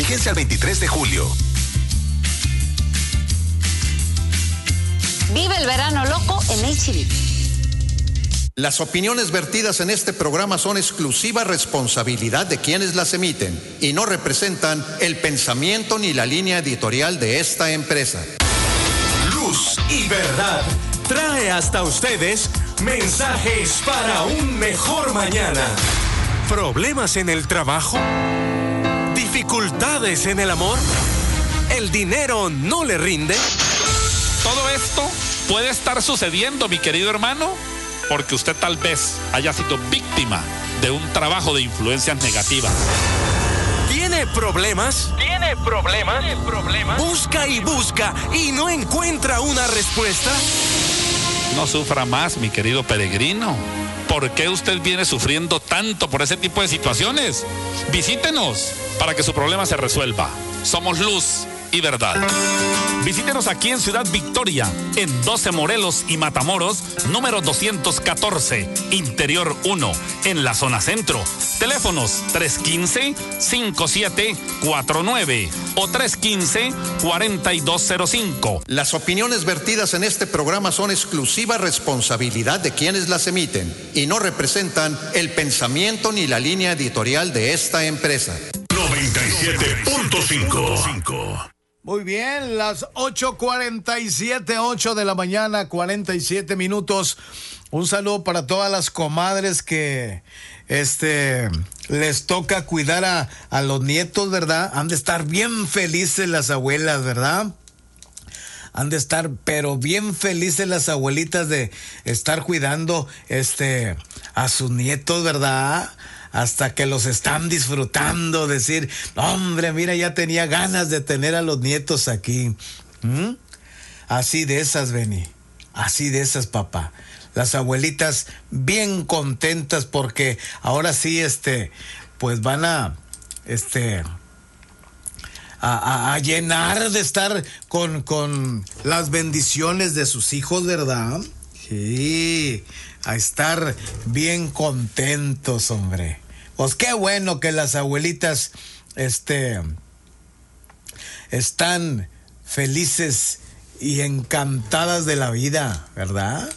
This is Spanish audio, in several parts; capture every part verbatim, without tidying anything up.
Vigencia el veintitrés de julio. Vive el verano loco en H D. Las opiniones vertidas en este programa son exclusiva responsabilidad de quienes las emiten y no representan el pensamiento ni la línea editorial de esta empresa. Luz y Verdad trae hasta ustedes mensajes para un mejor mañana. ¿Problemas en el trabajo? ¿Dificultades en el amor? ¿El dinero no le rinde? Todo esto puede estar sucediendo, mi querido hermano, porque usted tal vez haya sido víctima de un trabajo de influencias negativas. ¿Tiene problemas? ¿Tiene problemas? ¿Tiene problemas? Busca y busca y no encuentra una respuesta. No sufra más, mi querido peregrino. ¿Por qué usted viene sufriendo tanto por ese tipo de situaciones? Visítenos para que su problema se resuelva. Somos Luz y Verdad. Visítenos aquí en Ciudad Victoria, en doce Morelos y Matamoros, número doscientos catorce, Interior uno, en la zona centro. Teléfonos tres uno cinco, cinco siete cuatro nueve o tres uno cinco, cuatro dos cero cinco. Las opiniones vertidas en este programa son exclusiva responsabilidad de quienes las emiten y no representan el pensamiento ni la línea editorial de esta empresa. noventa y siete punto cinco. Muy bien, las ocho cuarenta y siete, ocho de la mañana, cuarenta y siete minutos. Un saludo para todas las comadres que este les toca cuidar a, a los nietos, ¿verdad? Han de estar bien felices las abuelas, ¿verdad? Han de estar, pero bien felices las abuelitas de estar cuidando este a sus nietos, ¿verdad? Hasta que los están disfrutando, decir, hombre, mira, ya tenía ganas de tener a los nietos aquí. ¿Mm? Así de esas, Beni, así de esas, papá. Las abuelitas bien contentas porque ahora sí, este, pues van a, este, a, a, a llenar de estar con, con las bendiciones de sus hijos, ¿verdad? Sí, a estar bien contentos, hombre. Pues qué bueno que las abuelitas este, están felices y encantadas de la vida, ¿verdad?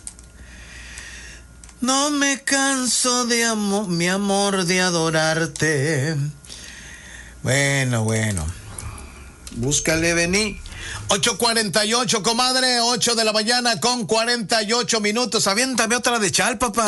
No me canso de amor, mi amor, de adorarte. Bueno, bueno. Búscale, vení. ocho cuarenta y ocho, comadre, ocho de la mañana con cuarenta y ocho minutos. Aviéntame otra de chal, papá.